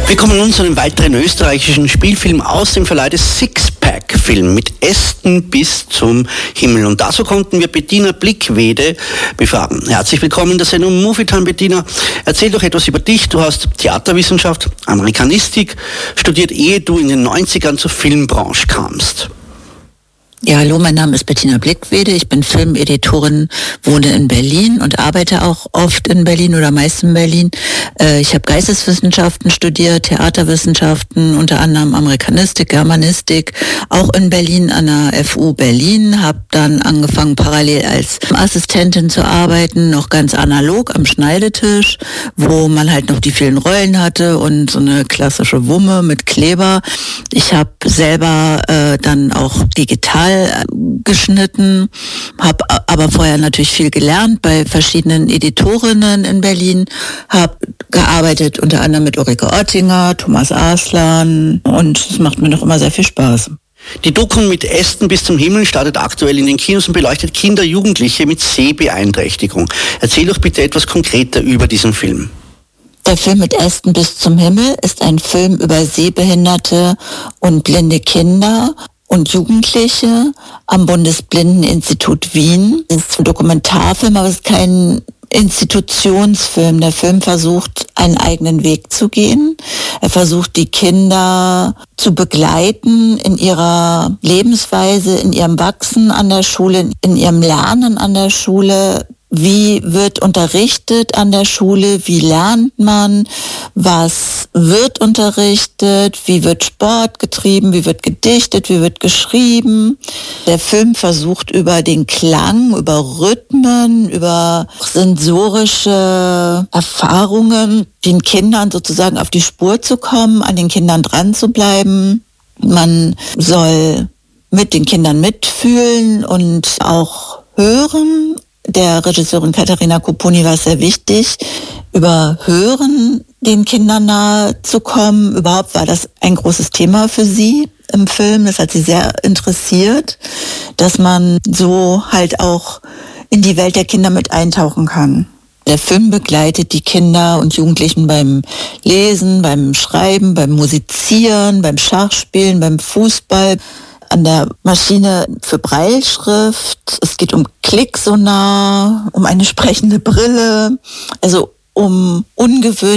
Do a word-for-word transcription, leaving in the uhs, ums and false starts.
Wir kommen nun zu einem weiteren österreichischen Spielfilm aus dem Verleih des Sixpack-Film mit Ästen bis zum Himmel. Und dazu konnten wir Bettina Blickwede befragen. Herzlich willkommen in der Sendung Movietime, Bettina. Erzähl doch etwas über dich. Du hast Theaterwissenschaft, Amerikanistik studiert, ehe du in den neunzigern zur Filmbranche kamst. Ja, hallo, mein Name ist Bettina Blickwede. Ich bin Filmeditorin, wohne in Berlin und arbeite auch oft in Berlin oder meist in Berlin. Äh, ich habe Geisteswissenschaften studiert, Theaterwissenschaften, unter anderem Amerikanistik, Germanistik, auch in Berlin an der F U Berlin. Habe dann angefangen, parallel als Assistentin zu arbeiten, noch ganz analog am Schneidetisch, wo man halt noch die vielen Rollen hatte und so eine klassische Wumme mit Kleber. Ich habe selber äh, dann auch digital geschnitten, habe aber vorher natürlich viel gelernt bei verschiedenen Editorinnen in Berlin, habe gearbeitet unter anderem mit Ulrike Oettinger, Thomas Arslan und es macht mir noch immer sehr viel Spaß. Die Doku mit Ästen bis zum Himmel startet aktuell in den Kinos und beleuchtet Kinder, Jugendliche mit Sehbeeinträchtigung. Erzähl doch bitte etwas konkreter über diesen Film. Der Film mit Ästen bis zum Himmel ist ein Film über sehbehinderte und blinde Kinder und Jugendliche am Bundesblindeninstitut Wien. Es ist ein Dokumentarfilm, aber es ist kein Institutionsfilm. Der Film versucht, einen eigenen Weg zu gehen. Er versucht, die Kinder zu begleiten in ihrer Lebensweise, in ihrem Wachsen an der Schule, in ihrem Lernen an der Schule. Wie wird unterrichtet an der Schule? Wie lernt man? Was wird unterrichtet? Wie wird Sport getrieben? Wie wird gedichtet? Wie wird geschrieben? Der Film versucht über den Klang, über Rhythmen, über sensorische Erfahrungen den Kindern sozusagen auf die Spur zu kommen, an den Kindern dran zu bleiben. Man soll mit den Kindern mitfühlen und auch hören. Der Regisseurin Katharina Kopponi war es sehr wichtig, über Hören den Kindern nahe zu kommen. Überhaupt war das ein großes Thema für sie im Film. Das hat sie sehr interessiert, dass man so halt auch in die Welt der Kinder mit eintauchen kann. Der Film begleitet die Kinder und Jugendlichen beim Lesen, beim Schreiben, beim Musizieren, beim Schachspielen, beim Fußball, an der Maschine für Brailleschrift. Es geht um Klicksonar, um eine sprechende Brille, also um ungewöhnliche